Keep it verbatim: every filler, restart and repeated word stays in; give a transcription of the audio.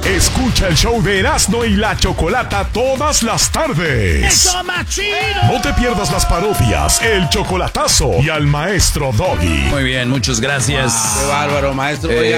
Escucha el show de Erasmo y la Chocolata todas las tardes. ¡Eso más chido! No te pierdas las parodias, el chocolatazo y al maestro Doggy. Muy bien, muchas gracias. Qué bárbaro, maestro. Eh,